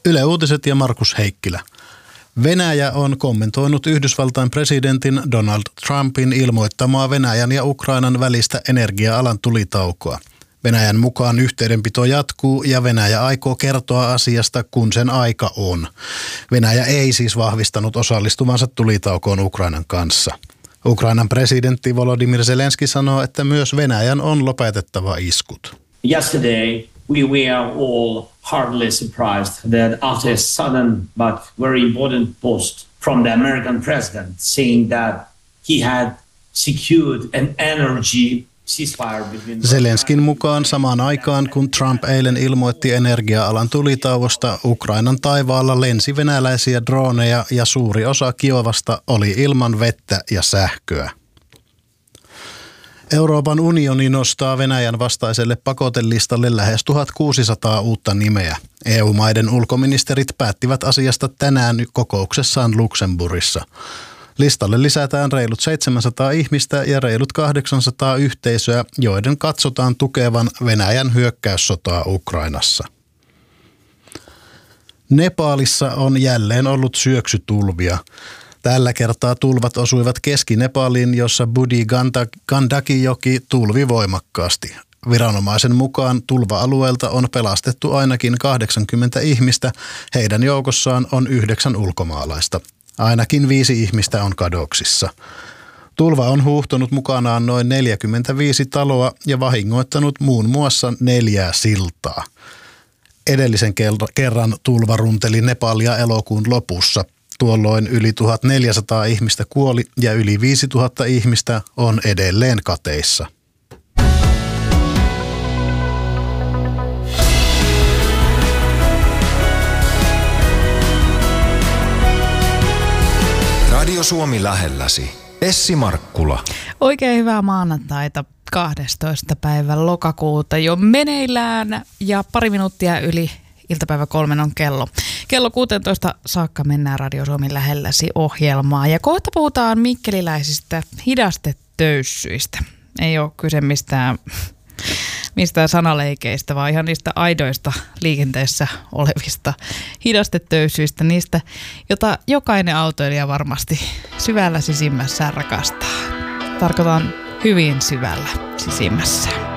Yle Uutiset ja Markus Heikkilä. Venäjä on kommentoinut Yhdysvaltain presidentin Donald Trumpin ilmoittamaa Venäjän ja Ukrainan välistä energia-alan tulitaukoa. Venäjän mukaan yhteydenpito jatkuu ja Venäjä aikoo kertoa asiasta, kun sen aika on. Venäjä ei siis vahvistanut osallistuvansa tulitaukoon Ukrainan kanssa. Ukrainan presidentti Volodymyr Zelenski sanoo, että myös Venäjän on lopetettava iskut. Yesterday we were all hardly surprised that after a sudden but very important post from the American president saying that he had secured an energy ceasefire between Zelenskin mukaan samaan aikaan, kun Trump eilen ilmoitti energia-alan tulitauosta, Ukrainan taivaalla lensi venäläisiä droneja ja suuri osa Kiovasta oli ilman vettä ja sähköä. Euroopan unioni nostaa Venäjän vastaiselle pakotelistalle lähes 1600 uutta nimeä. EU-maiden ulkoministerit päättivät asiasta tänään kokouksessaan Luxemburgissa. Listalle lisätään reilut 700 ihmistä ja reilut 800 yhteisöä, joiden katsotaan tukevan Venäjän hyökkäyssotaa Ukrainassa. Nepalissa on jälleen ollut syöksytulvia. Tällä kertaa tulvat osuivat Keski-Nepaliin, jossa Budi Gandaki-joki tulvi voimakkaasti. Viranomaisen mukaan tulva-alueelta on pelastettu ainakin 80 ihmistä, heidän joukossaan on 9 ulkomaalaista. Ainakin 5 ihmistä on kadoksissa. Tulva on huuhtonut mukanaan noin 45 taloa ja vahingoittanut muun muassa 4 siltaa. Edellisen kerran tulva runteli Nepalia elokuun lopussa. Tuolloin yli 1400 ihmistä kuoli ja yli 5000 ihmistä on edelleen kateissa. Radio Suomi lähelläsi. Essi Markkula. Oikein hyvää maanantaita 12. päivän lokakuuta jo meneillään ja pari minuuttia yli iltapäivä 3 on kello. Kello 16 saakka mennään Radio Suomi lähelläsi -ohjelmaa ja kohta puhutaan mikkeliläisistä hidastetöyssyistä. Ei ole kyse mistään sanaleikeistä, vaan ihan niistä aidoista liikenteessä olevista hidastetöyssyistä, niistä, jota jokainen autoilija varmasti syvällä sisimmässään rakastaa. Tarkoitan hyvin syvällä sisimmässä.